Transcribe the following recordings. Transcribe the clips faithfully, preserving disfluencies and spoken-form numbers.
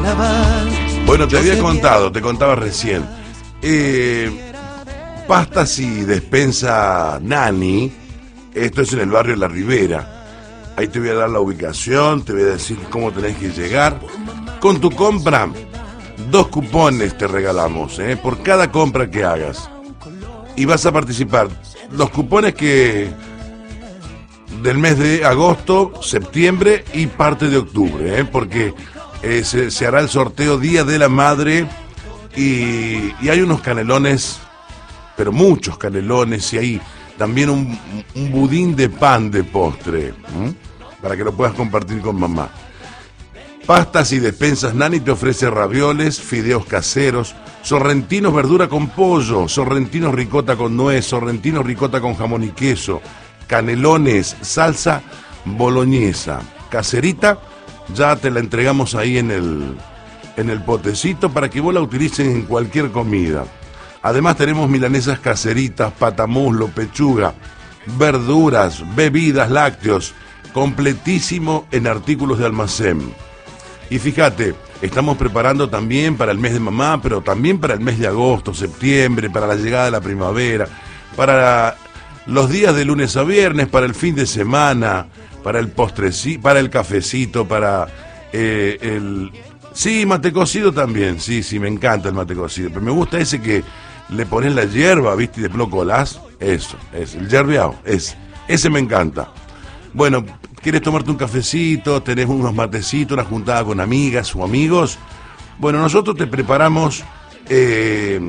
Bueno, te había contado, te contaba recién. Eh, pastas y despensa Nani. Esto es en el barrio La Ribera. Ahí te voy a dar la ubicación, te voy a decir cómo tenés que llegar. Con tu compra, dos cupones te regalamos, ¿eh? Por cada compra que hagas. Y vas a participar. Los cupones que del mes de agosto, septiembre y parte de octubre, ¿eh? Porque eh, se, se hará el sorteo Día de la Madre y, y hay unos canelones, pero muchos canelones, y hay también un, un budín de pan de postre, ¿eh? Para que lo puedas compartir con mamá. Pastas y despensas Nani te ofrece ravioles, fideos caseros, sorrentinos verdura con pollo, sorrentinos ricota con nuez, sorrentinos ricota con jamón y queso, canelones, salsa boloñesa, caserita, ya te la entregamos ahí en el, en el potecito para que vos la utilices en cualquier comida. Además tenemos milanesas caseritas, patamuslo, pechuga, verduras, bebidas, lácteos, completísimo en artículos de almacén. Y fíjate, estamos preparando también para el mes de mamá, pero también para el mes de agosto, septiembre, para la llegada de la primavera, para los días de lunes a viernes, para el fin de semana, para el postrecito, para el cafecito, para eh, el... Sí, mate cocido también, sí, sí, me encanta el mate cocido, pero me gusta ese que le pones la hierba, ¿viste? Y después lo colás, eso, es el yerbeado, ese, ese me encanta. Bueno, ¿quieres tomarte un cafecito? ¿Tenés unos matecitos, una juntada con amigas o amigos? Bueno, nosotros te preparamos eh,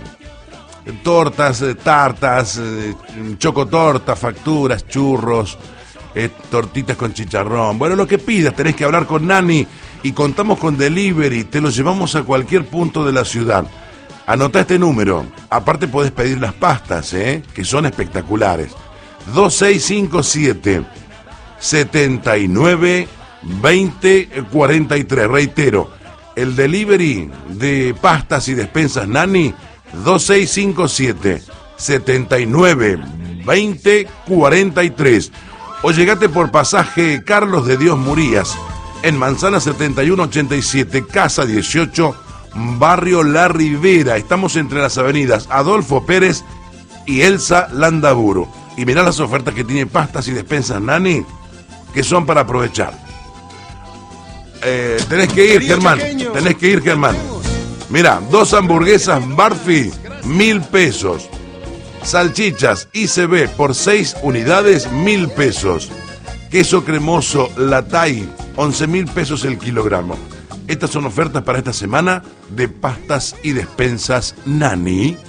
tortas, tartas, eh, chocotortas, facturas, churros, eh, tortitas con chicharrón. Bueno, lo que pidas, tenés que hablar con Nani y contamos con delivery, te lo llevamos a cualquier punto de la ciudad. Anota este número, aparte podés pedir las pastas, eh, que son espectaculares. dos seis cinco siete setenta y nueve veinte cuarenta y tres. Reitero, el delivery de pastas y despensas Nani, dos seis cinco siete setenta y nueve veinte cuarenta y tres. O llegate por pasaje Carlos de Dios Murías, en Manzana setenta y uno ochenta y siete, Casa dieciocho, barrio La Ribera. Estamos entre las avenidas Adolfo Pérez y Elsa Landaburu. Y mirá las ofertas que tiene pastas y despensas Nani, que son para aprovechar. Eh, tenés que ir, Germán. Tenés que ir, Germán. Mira, dos hamburguesas Barfi, mil pesos. Salchichas I C B por seis unidades, mil pesos. Queso cremoso Latay, once mil pesos el kilogramo. Estas son ofertas para esta semana de pastas y despensas Nani.